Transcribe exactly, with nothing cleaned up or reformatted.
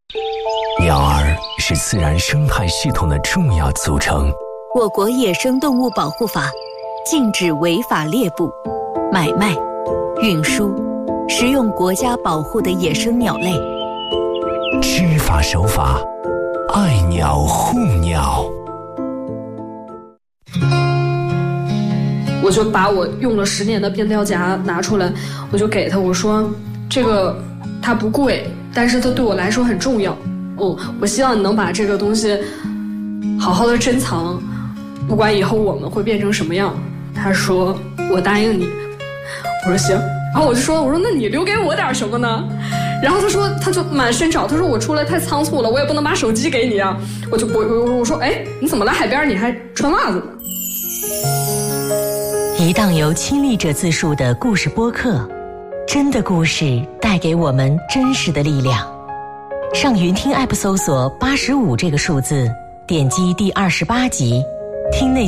鸟儿是自然生态系统的重要组成。 我国野生动物保护法禁止违法猎捕、买卖、运输、食用国家保护的野生鸟类。 知法守法，爱鸟护鸟。 我就把我用了十年的变调夹拿出来，我就给他，我说这个它不贵，但是它对我来说很重要。嗯，我希望你能把这个东西好好的珍藏，不管以后我们会变成什么样。他说我答应你。我说行。然后我就说我说那你留给我点什么呢？然后他说他就满身找，他说我出来太仓促了，我也不能把手机给你啊。我就我我我说哎，你怎么来海边你还穿袜子呢？ 一档由亲历者自述的故事播客，真的故事带给我们真实的力量。上云听 App 搜索八十五这个数字，点击第二十八集，听那